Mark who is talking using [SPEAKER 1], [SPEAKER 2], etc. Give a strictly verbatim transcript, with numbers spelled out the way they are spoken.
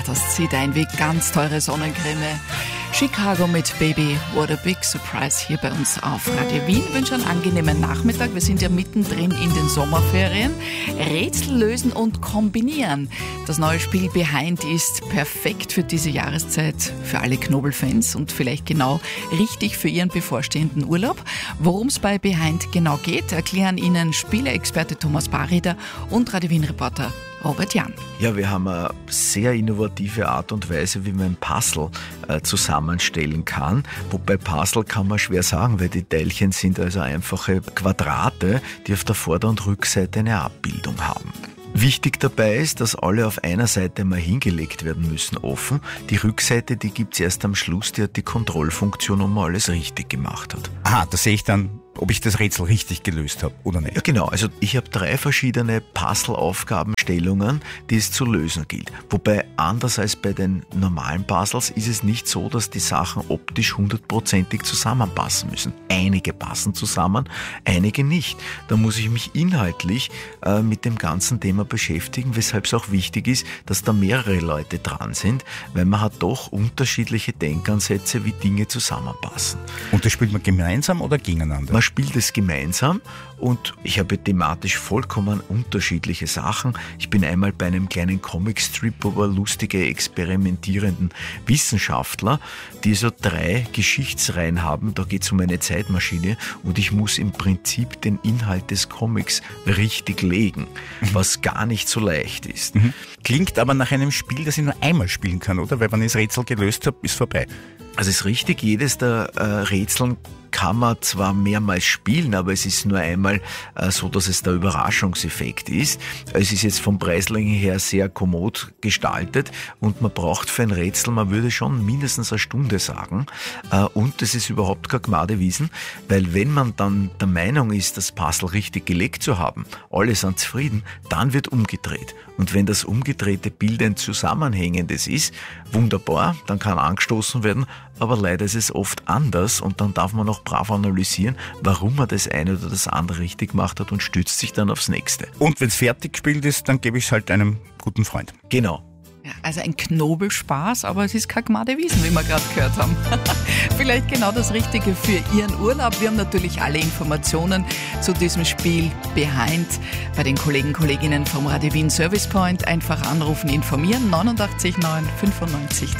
[SPEAKER 1] Das zieht ein wie ganz teure Sonnencreme. Chicago mit Baby, what a big surprise hier bei uns auf Radio Wien. Ich wünsche einen angenehmen Nachmittag. Wir sind ja mittendrin in den Sommerferien. Rätsel lösen und kombinieren. Das neue Spiel Behind ist perfekt für diese Jahreszeit, für alle Knobelfans und vielleicht genau richtig für ihren bevorstehenden Urlaub. Worum es bei Behind genau geht, erklären Ihnen Spieleexperte Thomas Barrieder und Radio Wien-Reporter Robert Jan.
[SPEAKER 2] Ja, wir haben eine sehr innovative Art und Weise, wie man ein Puzzle äh, zusammenstellen kann. Wobei Puzzle kann man schwer sagen, weil die Teilchen sind also einfache Quadrate, die auf der Vorder- und Rückseite eine Abbildung haben. Wichtig dabei ist, dass alle auf einer Seite mal hingelegt werden müssen, offen. Die Rückseite, die gibt's erst am Schluss, die hat die Kontrollfunktion, ob man alles richtig gemacht hat.
[SPEAKER 3] Aha, da sehe ich dann, ob ich das Rätsel richtig gelöst habe oder nicht.
[SPEAKER 2] Ja genau, also ich habe drei verschiedene Puzzle-Aufgabenstellungen, die es zu lösen gilt. Wobei anders als bei den normalen Puzzles ist es nicht so, dass die Sachen optisch hundertprozentig zusammenpassen müssen. Einige passen zusammen, einige nicht. Da muss ich mich inhaltlich äh, mit dem ganzen Thema beschäftigen, weshalb es auch wichtig ist, dass da mehrere Leute dran sind, weil man hat doch unterschiedliche Denkansätze, wie Dinge zusammenpassen.
[SPEAKER 3] Und das spielt man gemeinsam oder gegeneinander?
[SPEAKER 2] Man spielt es gemeinsam und ich habe thematisch vollkommen unterschiedliche Sachen. Ich bin einmal bei einem kleinen Comicstrip über lustige, experimentierenden Wissenschaftler, die so drei Geschichtsreihen haben. Da geht es um eine Zeitmaschine und ich muss im Prinzip den Inhalt des Comics richtig legen, was gar nicht so leicht ist.
[SPEAKER 3] Mhm. Klingt aber nach einem Spiel, das ich nur einmal spielen kann, oder? Weil wenn ich das Rätsel gelöst habe, ist vorbei.
[SPEAKER 2] Also es ist richtig, jedes der äh, Rätseln kann man zwar mehrmals spielen, aber es ist nur einmal äh, so, dass es der Überraschungseffekt ist. Es ist jetzt vom Preisling her sehr kommod gestaltet und man braucht für ein Rätsel, man würde schon mindestens eine Stunde sagen. Äh, und es ist überhaupt kein Gmadewiesen, weil wenn man dann der Meinung ist, das Puzzle richtig gelegt zu haben, alle sind zufrieden, dann wird umgedreht. Und wenn das umgedrehte Bild ein zusammenhängendes ist, wunderbar, dann kann angestoßen werden, aber leider ist es oft anders und dann darf man noch brav analysieren, warum man das eine oder das andere richtig gemacht hat und stützt sich dann aufs nächste.
[SPEAKER 3] Und wenn es fertig gespielt ist, dann gebe ich es halt einem guten Freund.
[SPEAKER 2] Genau.
[SPEAKER 1] Ja, also ein Knobelspaß, aber es ist kein Gmadewiesen, wie wir gerade gehört haben. Vielleicht genau das Richtige für Ihren Urlaub. Wir haben natürlich alle Informationen zu diesem Spiel Behind bei den Kollegen und Kolleginnen vom Radio Wien Service Point. Einfach anrufen, informieren, neunundachtzig neun fünfundneunzig